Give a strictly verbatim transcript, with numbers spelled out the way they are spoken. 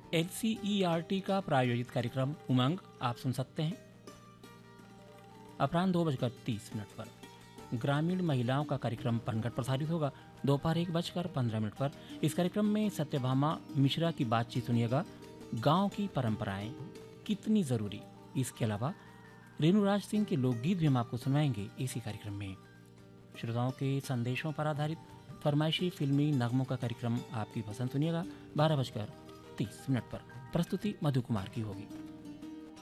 N C E R T का प्रायोजित कार्यक्रम उमंग आप सुन सकते हैं अपराह्न दो बजकर तीस मिनट पर। ग्रामीण महिलाओं का कार्यक्रम पनघट प्रसारित होगा दोपहर एक बजकर पंद्रह मिनट पर। इस कार्यक्रम में सत्यभामा मिश्रा की बातचीत सुनिएगा, गांव की परंपराएं कितनी जरूरी। इसके अलावा रेणुराज सिंह के लोकगीत भी हम आपको सुनाएंगे इसी कार्यक्रम में। श्रोताओं के संदेशों पर आधारित फरमाइशी फिल्मी नगमों का कार्यक्रम आपकी पसंद सुनिएगा बारह बजकर तीस मिनट पर। प्रस्तुति मधु कुमार की होगी।